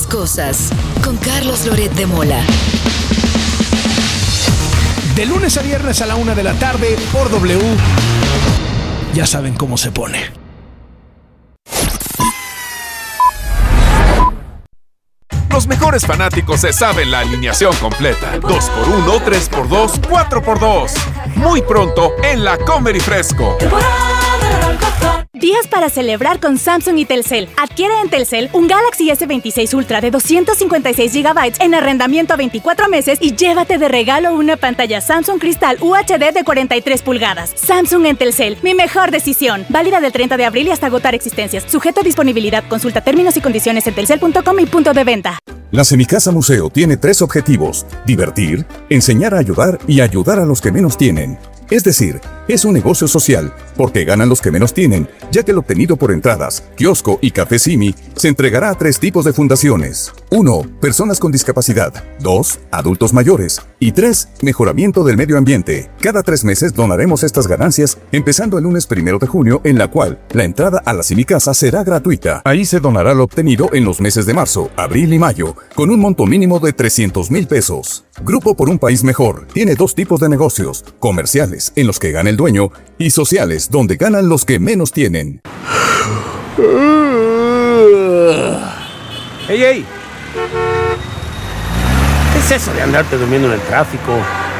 cosas con Carlos Loret de Mola. De lunes a viernes a la 1 de la tarde por W. Ya saben cómo se pone. Los mejores fanáticos se saben la alineación completa. 2x1, 3x2, 4x2. Muy pronto en la Comer y Fresco. Días para celebrar con Samsung y Telcel. Adquiere en Telcel un Galaxy S26 Ultra de 256 GB en arrendamiento a 24 meses y llévate de regalo una pantalla Samsung Cristal UHD de 43 pulgadas. Samsung en Telcel, mi mejor decisión. Válida del 30 de abril y hasta agotar existencias. Sujeto a disponibilidad. Consulta términos y condiciones en telcel.com y punto de venta. La Semicasa Museo tiene 3 objetivos: divertir, enseñar a ayudar y ayudar a los que menos tienen. Es decir, es un negocio social, porque ganan los que menos tienen, ya que el obtenido por entradas, kiosco y café Simi se entregará a 3 tipos de fundaciones. 1. Personas con discapacidad. 2. Adultos mayores. Y 3. Mejoramiento del medio ambiente. Cada 3 meses donaremos estas ganancias, empezando el lunes 1 de junio, en la cual la entrada a la Semicasa será gratuita. Ahí se donará lo obtenido en los meses de marzo, abril y mayo, con un monto mínimo de 300,000 pesos. Grupo por un País Mejor tiene 2 tipos de negocios: comerciales, en los que gana el dueño, y sociales, donde ganan los que menos tienen. ¡Ey, ey! ¿Qué es eso de andarte durmiendo en el tráfico?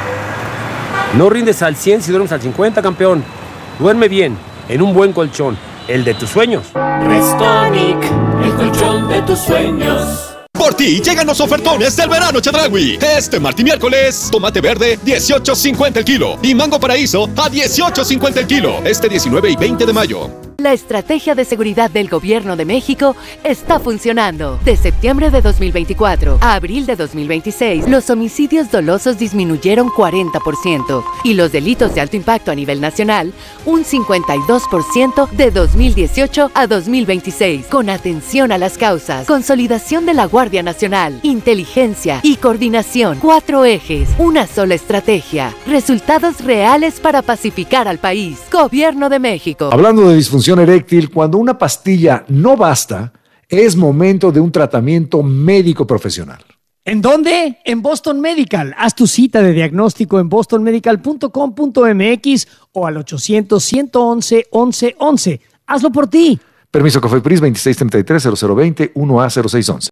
No rindes al 100 si duermes al 50, campeón. Duerme bien, en un buen colchón, el de tus sueños. Restonic, el colchón de tus sueños. Por ti llegan los ofertones del verano Chedraui. Este martes y miércoles, tomate verde 18.50 el kilo y mango paraíso a 18.50 el kilo. Este 19 y 20 de mayo. La estrategia de seguridad del Gobierno de México está funcionando. De septiembre de 2024 a abril de 2026, los homicidios dolosos disminuyeron 40% y los delitos de alto impacto a nivel nacional un 52% de 2018 a 2026. Con atención a las causas, consolidación de la Guardia Nacional, inteligencia y coordinación. 4 ejes, una sola estrategia. Resultados reales para pacificar al país. Gobierno de México. Hablando de disfunción eréctil, cuando una pastilla no basta, es momento de un tratamiento médico profesional. ¿En dónde? En Boston Medical. Haz tu cita de diagnóstico en bostonmedical.com.mx o al 800-111-1111. Hazlo por ti. Permiso COFEPRIS 2633-0020 1A0611.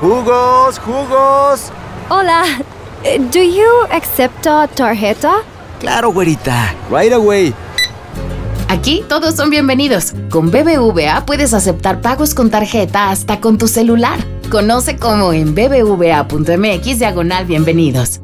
¡Jugos! Hola, ¿do you accept tarjeta? Claro, güerita. Right away. Aquí todos son bienvenidos. Con BBVA puedes aceptar pagos con tarjeta hasta con tu celular. Conoce cómo en bbva.mx/bienvenidos.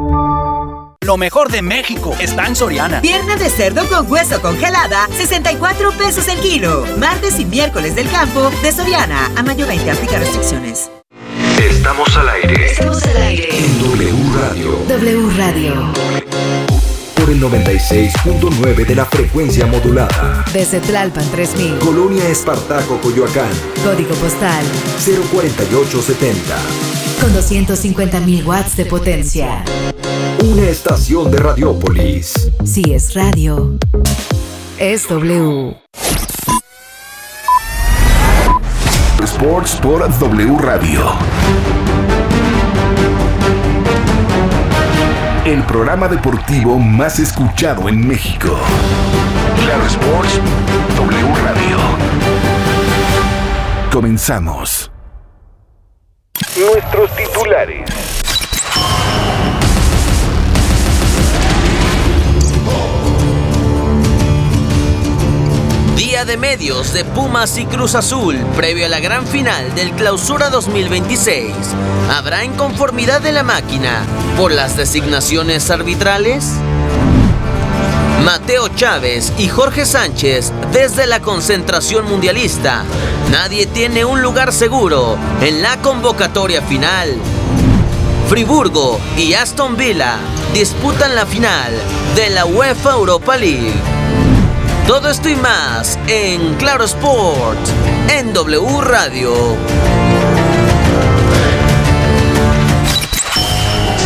Lo mejor de México está en Soriana. Pierna de cerdo con hueso congelada, 64 pesos el kilo. Martes y miércoles del campo de Soriana. A mayo 20, aplica restricciones. Estamos al aire. Estamos al aire. En W Radio. W Radio. Por el 96.9 de la frecuencia modulada. Desde Tlalpan 3000. Colonia Espartaco, Coyoacán. Código postal 04870. Con 250,000 watts de potencia. Una estación de Radiópolis. Si es radio, es W. Sports por W Radio. El programa deportivo más escuchado en México. Claro Sports, W Radio. Comenzamos. Nuestros titulares. Día de medios de Pumas y Cruz Azul, previo a la gran final del Clausura 2026. ¿Habrá inconformidad de la máquina por las designaciones arbitrales? Mateo Chávez y Jorge Sánchez desde la concentración mundialista. Nadie tiene un lugar seguro en la convocatoria final. Friburgo y Aston Villa disputan la final de la UEFA Europa League. Todo esto y más en Claro Sport, en W Radio.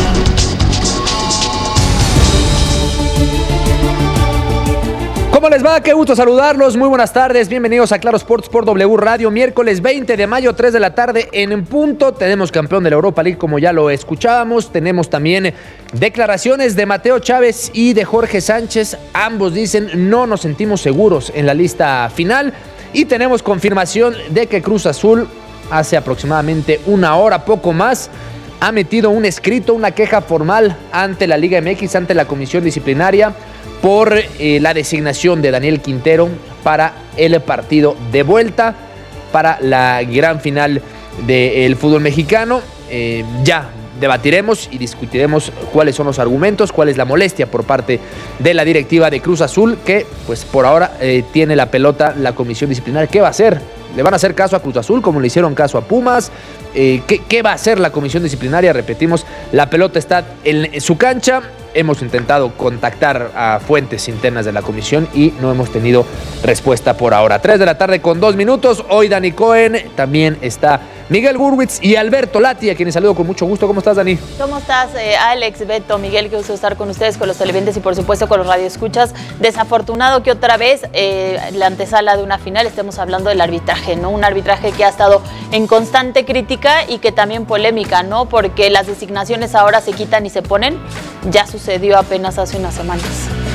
¿Cómo les va? Hola, qué gusto saludarlos, muy buenas tardes, bienvenidos a Claro Sports por W Radio, miércoles 20 de mayo, 3 de la tarde en punto. Tenemos campeón de la Europa League, como ya lo escuchábamos, tenemos también declaraciones de Mateo Chávez y de Jorge Sánchez, ambos dicen no nos sentimos seguros en la lista final, y tenemos confirmación de que Cruz Azul hace aproximadamente una hora, poco más, ha metido un escrito, una queja formal ante la Liga MX, ante la Comisión Disciplinaria, por la designación de Daniel Quintero para el partido de vuelta, para la gran final del fútbol mexicano. Ya debatiremos y discutiremos cuáles son los argumentos, cuál es la molestia por parte de la directiva de Cruz Azul, que pues por ahora tiene la pelota la Comisión Disciplinaria. ¿Qué va a hacer? ¿Le van a hacer caso a Cruz Azul como le hicieron caso a Pumas? ¿Qué va a hacer la Comisión Disciplinaria? Repetimos, la pelota está en su cancha. Hemos intentado contactar a fuentes internas de la comisión y no hemos tenido respuesta por ahora. 3 de la tarde con 2 minutos. Hoy Dani Cohen, también está Miguel Gurwitz y Alberto Lati, a quienes saludo con mucho gusto. ¿Cómo estás, Dani? ¿Cómo estás, Alex, Beto, Miguel? Qué gusto estar con ustedes, con los televidentes y por supuesto con los radioescuchas. Desafortunado que otra vez la antesala de una final estemos hablando del arbitraje, ¿no? Un arbitraje que ha estado en constante crítica y que también polémica, ¿no? Porque las designaciones ahora se quitan y se ponen. Ya sucedió apenas hace unas semanas.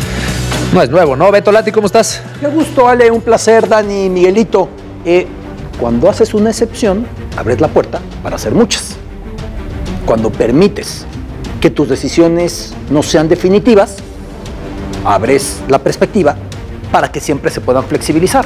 No es nuevo, ¿no? Beto Lati, ¿cómo estás? Qué gusto, Ale, un placer, Dani, Miguelito. Cuando haces una excepción, abres la puerta para hacer muchas. Cuando permites que tus decisiones no sean definitivas, abres la perspectiva para que siempre se puedan flexibilizar.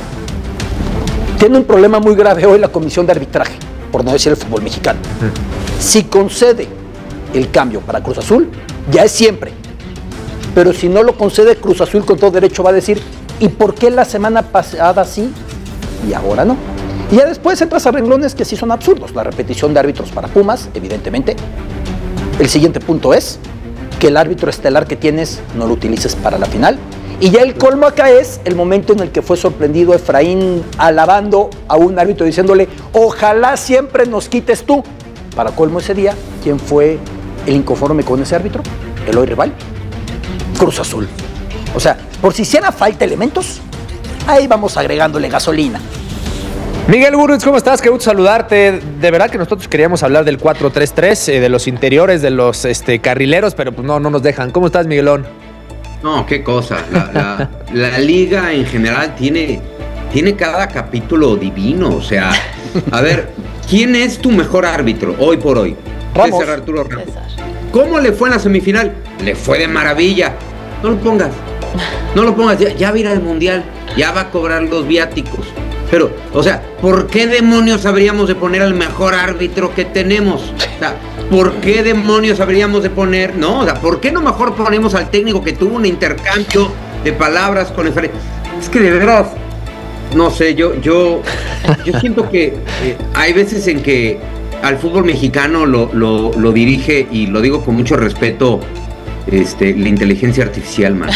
Tiene un problema muy grave hoy la Comisión de Arbitraje, por no decir el fútbol mexicano. Si concede el cambio para Cruz Azul, ya es siempre. Pero si no lo concede, Cruz Azul con todo derecho va a decir, ¿y por qué la semana pasada sí y ahora no? Y ya después entras a renglones que sí son absurdos. La repetición de árbitros para Pumas, evidentemente. El siguiente punto es que el árbitro estelar que tienes no lo utilices para la final. Y ya el colmo acá es el momento en el que fue sorprendido Efraín alabando a un árbitro diciéndole, ojalá siempre nos quites tú. Para colmo ese día, ¿quién fue el inconforme con ese árbitro? El hoy rival, Cruz Azul. O sea, por si hiciera falta elementos, ahí vamos agregándole gasolina. Miguel Gurwitz, ¿cómo estás? Qué gusto saludarte. De verdad que nosotros queríamos hablar del 4-3-3, de los interiores, de los carrileros, pero pues no nos dejan. ¿Cómo estás, Miguelón? No, qué cosa. La liga en general tiene cada capítulo divino. O sea, a ver, ¿quién es tu mejor árbitro hoy por hoy? Ramos. César Arturo Ramos. ¿Cómo le fue en la semifinal? Le fue de maravilla. No lo pongas. Ya va a ir al Mundial. Ya va a cobrar los viáticos. Pero, o sea, ¿por qué demonios habríamos de poner al mejor árbitro que tenemos? O sea, ¿por qué demonios habríamos de poner? No, o sea, ¿por qué no mejor ponemos al técnico que tuvo un intercambio de palabras con el... Es que de verdad, no sé, yo siento que hay veces en que al fútbol mexicano lo dirige, y lo digo con mucho respeto, la inteligencia artificial, man.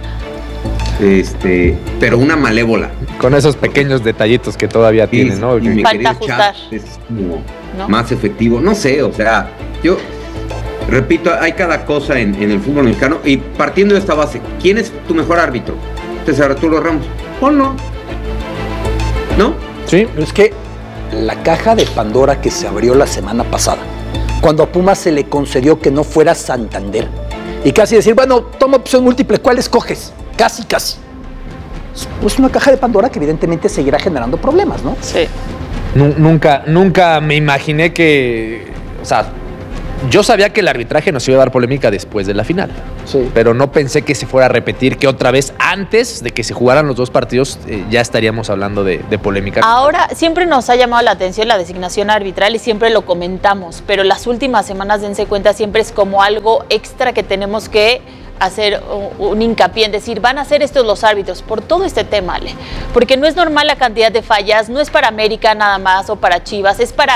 Pero una malévola. Con esos pequeños detallitos que todavía tiene, ¿no? Falta ajustar. Es como más efectivo. No sé, o sea, yo repito, hay cada cosa en el fútbol mexicano. Y partiendo de esta base, ¿quién es tu mejor árbitro? César Arturo Ramos. Ponlo. ¿No? Sí. Pero es que la caja de Pandora que se abrió la semana pasada, cuando a Pumas se le concedió que no fuera Santander, y casi decir, bueno, toma opción múltiple, ¿cuál escoges? Casi. Pues una caja de Pandora que evidentemente seguirá generando problemas, ¿no? Sí. Nunca me imaginé que... O sea, yo sabía que el arbitraje nos iba a dar polémica después de la final. Sí. Pero no pensé que se fuera a repetir, que otra vez, antes de que se jugaran los dos partidos, ya estaríamos hablando de polémica. Ahora, siempre nos ha llamado la atención la designación arbitral y siempre lo comentamos, pero las últimas semanas, dense cuenta, siempre es como algo extra que tenemos que hacer un hincapié en decir, van a hacer estos los árbitros por todo este tema, Ale, porque no es normal la cantidad de fallas, no es para América nada más o para Chivas, es para